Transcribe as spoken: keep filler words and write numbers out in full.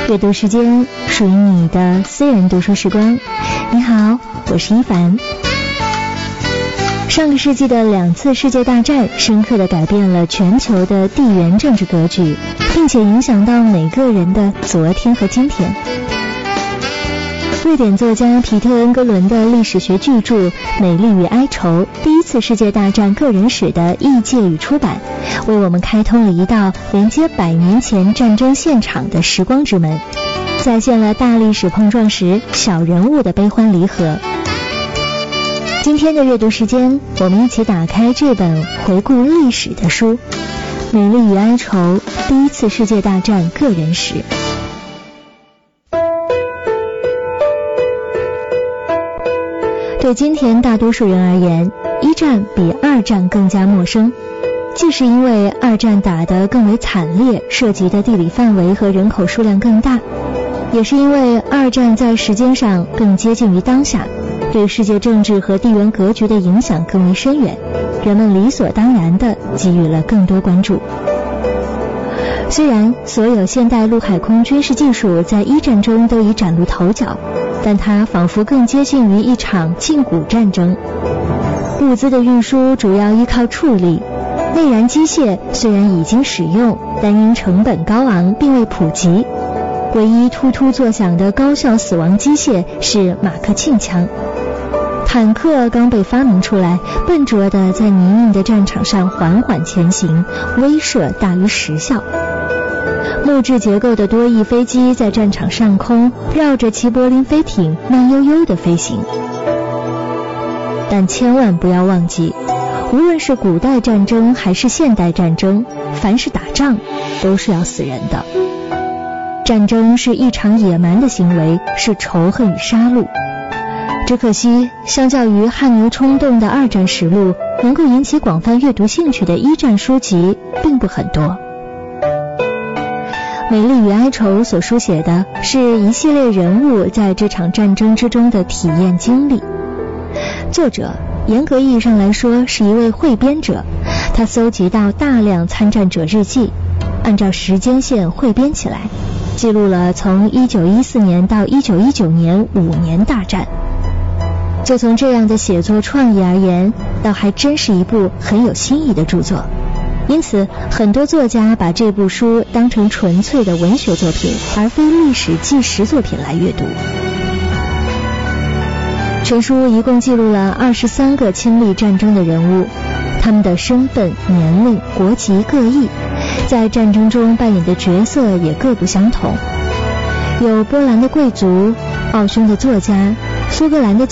阅读时间，属于你的私人读书时光。你好，我是一凡。上个世纪的两次世界大战深刻地改变了全球的地缘政治格局，并且影响到每个人的昨天和今天。瑞典作家皮特恩格伦的历史学巨著《美丽与哀愁：第一次世界大战个人史》的译介与出版，为我们开通了一道连接百年前战争现场的时光之门，再现了大历史碰撞时小人物的悲欢离合。今天的阅读时间，我们一起打开这本回顾历史的书《美丽与哀愁：第一次世界大战个人史》。对今天大多数人而言，一战比二战更加陌生，既是因为二战打得更为惨烈，涉及的地理范围和人口数量更大，也是因为二战在时间上更接近于当下，对世界政治和地缘格局的影响更为深远，人们理所当然地给予了更多关注。虽然所有现代陆海空军事技术在一战中都已崭露头角，但它仿佛更接近于一场近古战争。物资的运输主要依靠畜力，内燃机械虽然已经使用，但因成本高昂并未普及。唯一突突作响的高效死亡机械是马克沁枪。坦克刚被发明出来，笨拙地在泥泞的战场上缓缓前行，威慑大于实效。木质结构的多翼飞机在战场上空绕着齐柏林飞艇慢悠悠地飞行。但千万不要忘记，无论是古代战争还是现代战争，凡是打仗都是要死人的。战争是一场野蛮的行为，是仇恨与杀戮。只可惜，相较于汗牛充栋的二战实录，能够引起广泛阅读兴趣的一战书籍并不很多。《美丽与哀愁》所书写的是一系列人物在这场战争之中的体验经历。作者严格意义上来说是一位汇编者，他搜集到大量参战者日记，按照时间线汇编起来，记录了从一九一四年到一九一九年五年大战。就从这样的写作创意而言，倒还真是一部很有新意的著作。因此，很多作家把这部书当成纯粹的文学作品，而非历史纪实作品来阅读。全书一共记录了二十三个亲历战争的人物，他们的身份、年龄、国籍各异，在战争中扮演的角色也各不相同。有波兰的贵族，奥匈的作家，苏格兰的